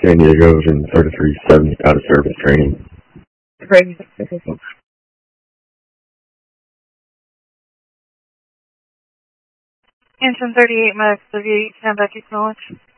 San Diego and 3370 out of service training. Great. Engine 38 Max, stand back, acknowledge.